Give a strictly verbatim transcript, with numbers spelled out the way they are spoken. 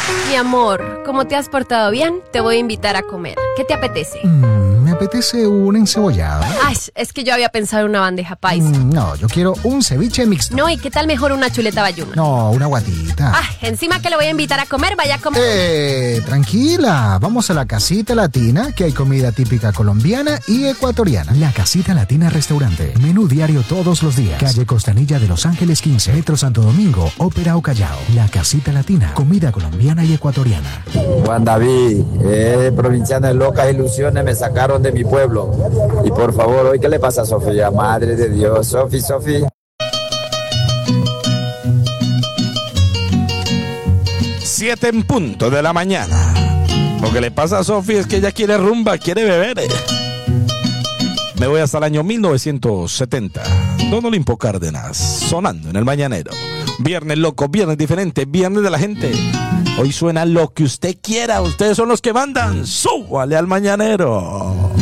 Mi amor, como te has portado bien, te voy a invitar a comer. ¿Qué te apetece? Mm, me apetece un encebollado. Ay, es que yo había pensado en una bandeja paisa. Mm, no, yo quiero un ceviche mixto. No, ¿y qué tal mejor una chuleta bayuna? No, una guatita. Ay, encima que le voy a invitar a comer, vaya a comer. Eh, tranquila, vamos a la Casita Latina, que hay comida típica colombiana y ecuatoriana. La Casita Latina Restaurante. Menú diario todos los días. Calle Costanilla de Los Ángeles quince, Metro Santo Domingo, Ópera o Callao. La Casita Latina. Comida colombiana y ecuatoriana. Juan David, eh, provincianas locas ilusiones me sacaron de mi pueblo. Y por favor, ¿hoy qué le pasa a Sofía? Madre de Dios, Sofi, Sofi. Siete en punto de la mañana. Lo que le pasa a Sofi es que ella quiere rumba, quiere beber. Me voy hasta el año mil novecientos setenta. Don Olimpo Cárdenas, sonando en el mañanero. Viernes loco, viernes diferente, viernes de la gente. Hoy suena lo que usted quiera, ustedes son los que mandan. Súbale al mañanero.